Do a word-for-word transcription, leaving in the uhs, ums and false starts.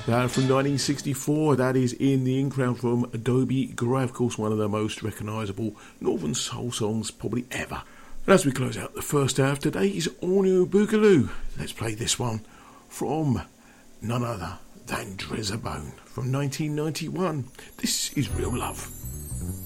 That from nineteen sixty-four, that is In the In Crowd from Dobie Gray, of course one of the most recognisable Northern Soul songs probably ever. And as we close out the first hour of today's All New Boogaloo, let's play this one from none other than Drizabone from nineteen ninety-one. This is Real Love.